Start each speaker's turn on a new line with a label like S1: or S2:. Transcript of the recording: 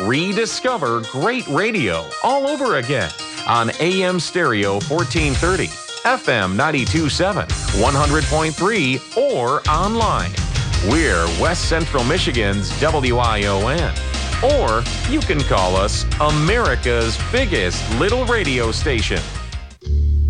S1: Rediscover great radio all over again on AM Stereo 1430, FM 92.7, 100.3, or online. We're West Central Michigan's WION. Or you can call us America's biggest little radio station.